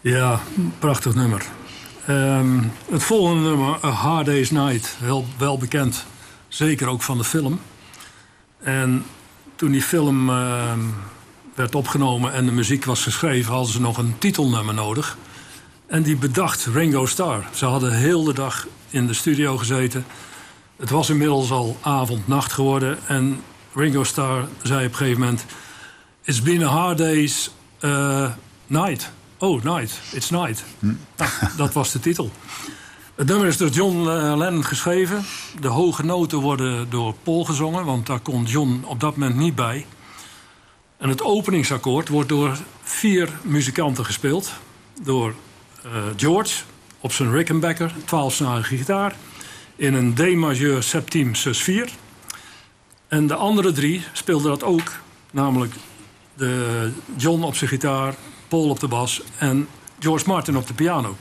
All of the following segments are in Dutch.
Ja, prachtig nummer. Het volgende nummer, A Hard Day's Night, heel wel bekend. Zeker ook van de film. En toen die film werd opgenomen en de muziek was geschreven, hadden ze nog een titelnummer nodig. En die bedacht Ringo Starr. Ze hadden heel de dag in de studio gezeten. Het was inmiddels al avond, nacht geworden. En Ringo Starr zei op een gegeven moment: It's been a hard day's night. Oh, night. It's night. Nou, dat was de titel. Het nummer is door John Lennon geschreven. De hoge noten worden door Paul gezongen, want daar kon John op dat moment niet bij. En het openingsakkoord wordt door 4 muzikanten gespeeld. Door George op zijn Rickenbacker, 12-snarige gitaar, in een D-majeur septiem sus 4. En de andere 3 speelden dat ook, namelijk John op zijn gitaar, Paul op de bas en George Martin op de piano.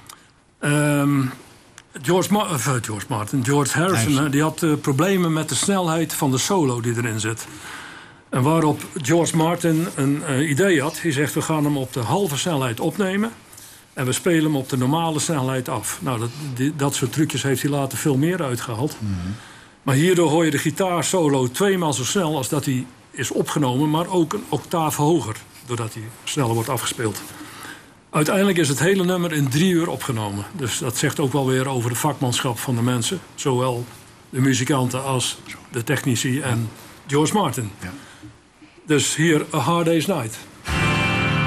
George Harrison, die had problemen met de snelheid van de solo die erin zit. En waarop George Martin een idee had. Hij zegt, we gaan hem op de halve snelheid opnemen en we spelen hem op de normale snelheid af. Nou, dat soort trucjes heeft hij later veel meer uitgehaald. Mm-hmm. Maar hierdoor hoor je de gitaarsolo 2 maal zo snel als dat hij is opgenomen, maar ook een octaaf hoger, doordat hij sneller wordt afgespeeld. Uiteindelijk is het hele nummer in 3 uur opgenomen. Dus dat zegt ook wel weer over de vakmanschap van de mensen. Zowel de muzikanten als de technici en George Martin. Ja. Dus hier A Hard Day's Night.